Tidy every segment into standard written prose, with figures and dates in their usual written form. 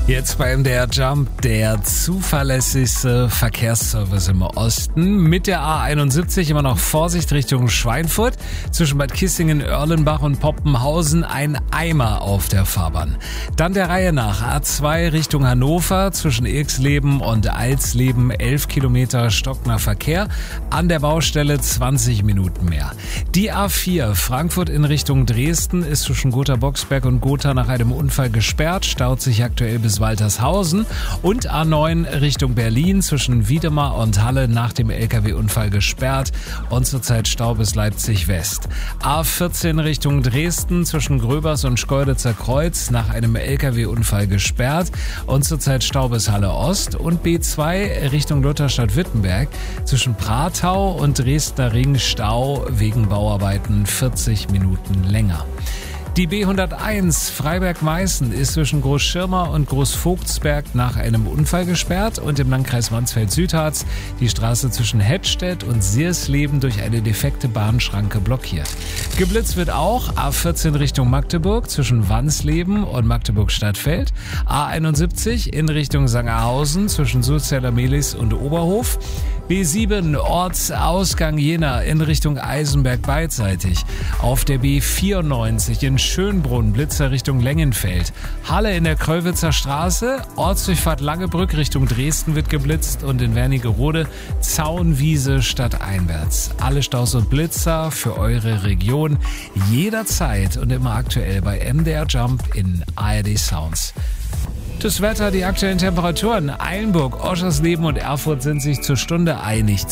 Jetzt bei MDR Jump der zuverlässigste Verkehrsservice im Osten. Mit der A71 immer noch Vorsicht Richtung Schweinfurt. Zwischen Bad Kissingen, Erlenbach und Poppenhausen ein Eimer auf der Fahrbahn. Dann der Reihe nach A2 Richtung Hannover. Zwischen Irxleben und Alsleben 11 Kilometer stockender Verkehr. An der Baustelle 20 Minuten mehr. Die A4 Frankfurt in Richtung Dresden ist zwischen Gotha-Boxberg und Gotha nach einem Unfall gesperrt. Staut sich aktuell bis Waltershausen und A9 Richtung Berlin zwischen Wiedemar und Halle nach dem LKW-Unfall gesperrt und zurzeit Stau bis Leipzig West. A14 Richtung Dresden zwischen Gröbers und Schkeuditzer Kreuz nach einem LKW-Unfall gesperrt und zurzeit Stau bis Halle Ost und B2 Richtung Lutherstadt-Wittenberg zwischen Pratau und Dresdner Ring Stau wegen Bauarbeiten 40 Minuten länger. Die B101 Freiberg-Meißen ist zwischen Großschirmer und Großvogtsberg nach einem Unfall gesperrt und im Landkreis Mansfeld-Südharz die Straße zwischen Hettstedt und Siersleben durch eine defekte Bahnschranke blockiert. Geblitzt wird auch A14 Richtung Magdeburg zwischen Wansleben und Magdeburg-Stadtfeld, A71 in Richtung Sangerhausen zwischen Sulzeller-Mehlis und Oberhof, B7 Ortsausgang Jena in Richtung Eisenberg beidseitig. Auf der B94 in Schönbrunn Blitzer Richtung Lengenfeld. Halle in der Kröllwitzer Straße, Ortsdurchfahrt Langebrück Richtung Dresden wird geblitzt und in Wernigerode Zaunwiese stadteinwärts. Alle Staus und Blitzer für eure Region jederzeit und immer aktuell bei MDR Jump in ARD Sounds. Das Wetter, die aktuellen Temperaturen. Eilenburg, Oschersleben und Erfurt sind sich zur Stunde einig.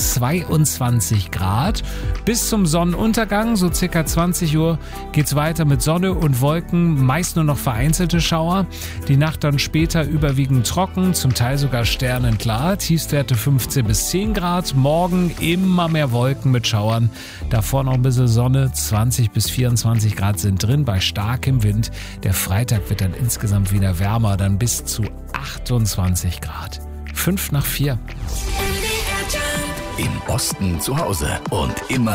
22 Grad. Bis zum Sonnenuntergang, so circa 20 Uhr, geht's weiter mit Sonne und Wolken. Meist nur noch vereinzelte Schauer. Die Nacht dann später überwiegend trocken, zum Teil sogar sternenklar. Tiefstwerte 15 bis 10 Grad. Morgen immer mehr Wolken mit Schauern. Davor noch ein bisschen Sonne. 20 bis 24 Grad sind drin bei starkem Wind. Der Freitag wird dann insgesamt wieder wärmer, dann bis zu 28 Grad. 5 nach 4. Im Osten zu Hause und immer